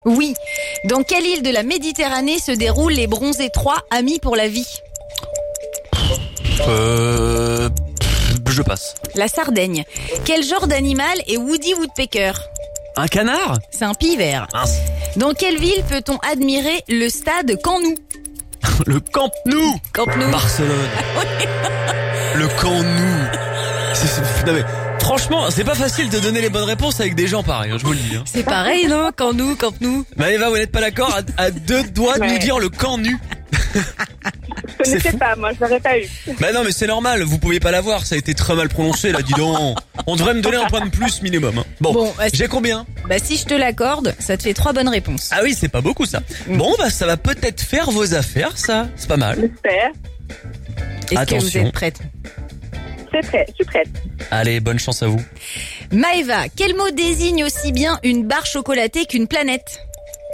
Oui. Dans quelle île de la Méditerranée se déroulent les Bronzés 3 amis pour la vie? Je passe. La Sardaigne. Quel genre d'animal est Woody Woodpecker? Un canard? C'est un pivert. Mince. Dans quelle ville peut-on admirer le stade Camp Nou? Le Camp Nou. Camp Nou. Barcelone. Le Camp Nou. Non mais, franchement, c'est pas facile de donner les bonnes réponses avec des gens pareils, je vous le dis. Hein. C'est pareil, non? Camp Nou, Camp Nou. Eva, vous n'êtes pas d'accord à deux doigts de nous dire le Camp Nu. Je connaissais pas, moi, je l'aurais pas eu. Bah non mais c'est normal, vous pouviez pas l'avoir, ça a été très mal prononcé là, dis donc. On devrait me donner un point de plus minimum. Hein. Bon, j'ai combien? Bah si je te l'accorde, ça te fait 3 bonnes réponses. Ah oui, c'est pas beaucoup ça. Bon bah ça va peut-être faire vos affaires ça, c'est pas mal. J'espère. Est-ce que Attention. vous êtes prête? C'est prêt, je suis prête. Allez, bonne chance à vous. Maëva, quel mot désigne aussi bien une barre chocolatée qu'une planète?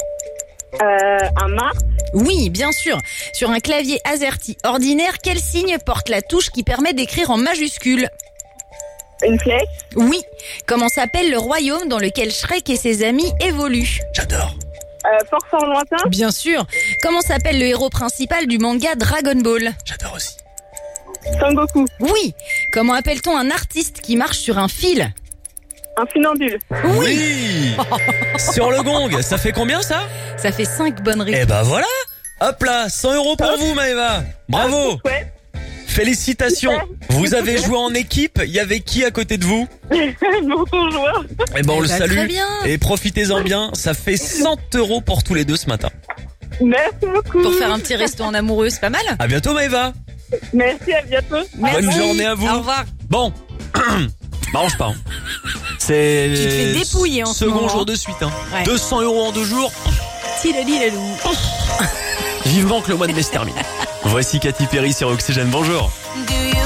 Un Mars, Oui, bien sûr. Sur un clavier AZERTY ordinaire, quel signe porte la touche qui permet d'écrire en majuscule? une flèche, Oui. Comment s'appelle le royaume dans lequel Shrek et ses amis évoluent? J'adore. force en lointain, Bien sûr. Comment s'appelle le héros principal du manga Dragon Ball? J'adore aussi. Sangoku, Oui. Comment appelle-t-on un artiste qui marche sur un fil? un funambule. Oui. Sur le gong, ça fait combien ça? Ça fait 5 bonnes réponses. Eh ben voilà. Hop là, 100 € pour vous Maëva. Bravo. Ouais, Félicitations. Super. Vous avez joué en équipe, il y avait qui à côté de vous? mon conjoint. Eh ben on le bah, salue. très bien. Et profitez-en bien, ça fait 100 € pour tous les deux ce matin. Merci beaucoup. Pour faire un petit resto en amoureux, c'est pas mal. À bientôt Maëva. Merci, à bientôt. Merci. Bonne journée à vous. Au revoir. Bon. M'arrange pas. Hein. C'est Tu te fais dépouiller en ce second moment. jour de suite. Hein. Ouais. 200 € en 2 jours. Tilalilou. Vivement que le mois de mai se termine. Voici Katy Perry sur Oxygène. Bonjour. Do you